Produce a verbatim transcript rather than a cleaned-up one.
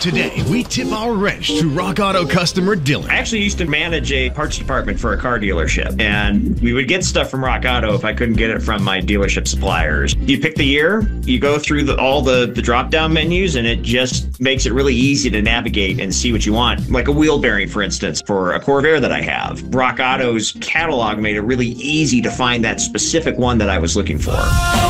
Today, we tip our wrench to Rock Auto customer Dylan. I actually used to manage a parts department for a car dealership, and we would get stuff from Rock Auto if I couldn't get it from my dealership suppliers. You pick the year, you go through the, all the, the drop-down menus, and it just makes it really easy to navigate and see what you want. Like a wheel bearing, for instance, for a Corvair that I have. Rock Auto's catalog made it really easy to find that specific one that I was looking for.